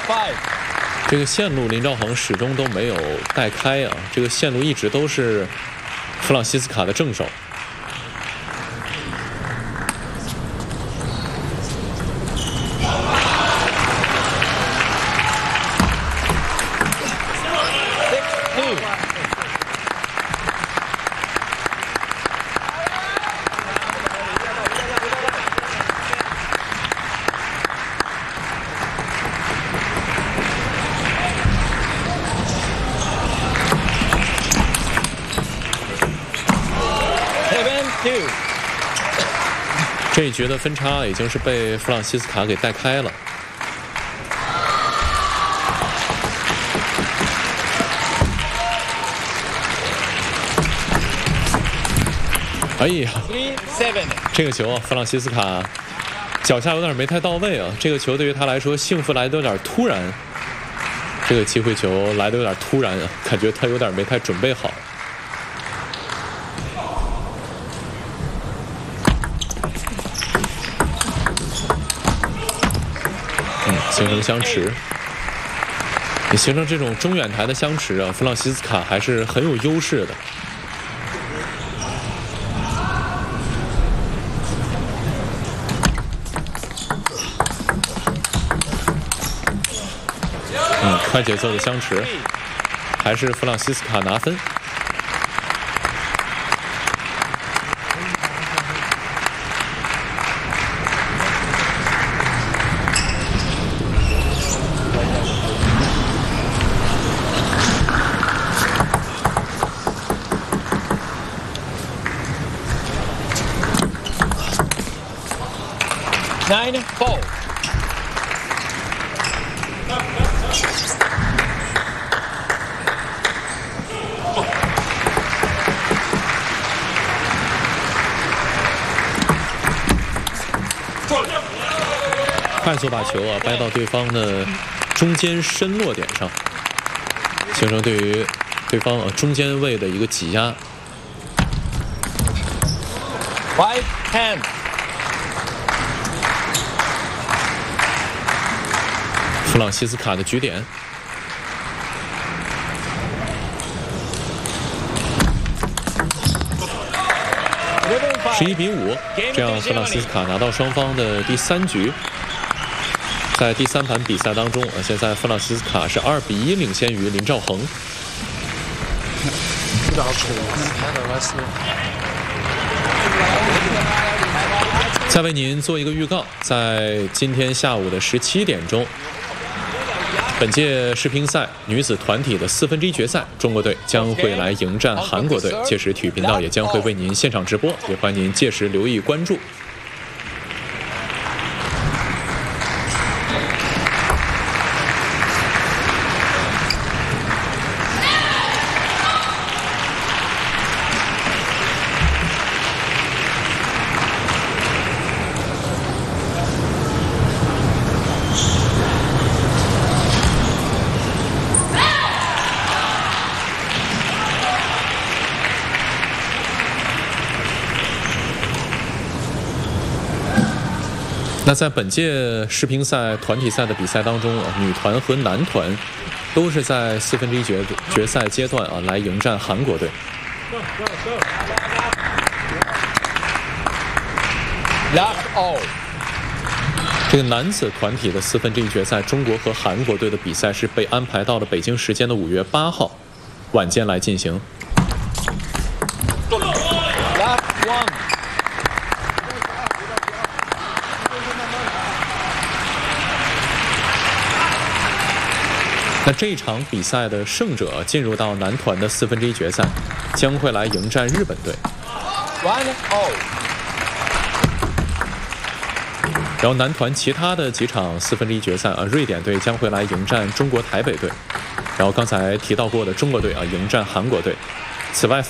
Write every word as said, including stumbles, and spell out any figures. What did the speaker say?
这个线路林兆恒始终都没有带开啊，这个线路一直都是弗朗西斯卡的正手。这一局的分差已经是被弗朗西斯卡给带开了。哎呀，这个球啊，弗朗西斯卡脚下有点没太到位啊。这个球对于他来说，幸福来得有点突然。这个机会球来得有点突然啊，感觉他有点没太准备好。形成相持，你形成这种中远台的相持啊，弗朗西斯卡还是很有优势的。嗯，快节奏的相持，还是弗朗西斯卡拿分。 Nine four. 快速把球啊掰到对方的中间深落点上，形成对于对方啊中间位的一个挤压。 Five ten. 弗朗西斯卡的局点，十一比五，这样弗朗西斯卡拿到双方的第三局。在第三盘比赛当中，现在弗朗西斯卡是二比一领先于林兆恒。再为您做一个预告，在今天下午的十七点钟，本届世乒赛女子团体的四分之一决赛，中国队将会来迎战韩国队。届时体育频道也将会为您现场直播，也欢迎您届时留意关注。那在本届世乒赛团体赛的比赛当中啊，女团和男团都是在四分之一决决赛阶段啊来迎战韩国队。这个男子团体的四分之一决赛，中国和韩国队的比赛是被安排到了北京时间的五月八号晚间来进行。那这一场比赛的胜者进入到男团的四分之一决赛，将会来迎战日本队。然后男团其他的几场四分之一决赛啊，瑞典队将会来迎战中国台北队。然后刚才提到过的中国队啊，迎战韩国队。此外。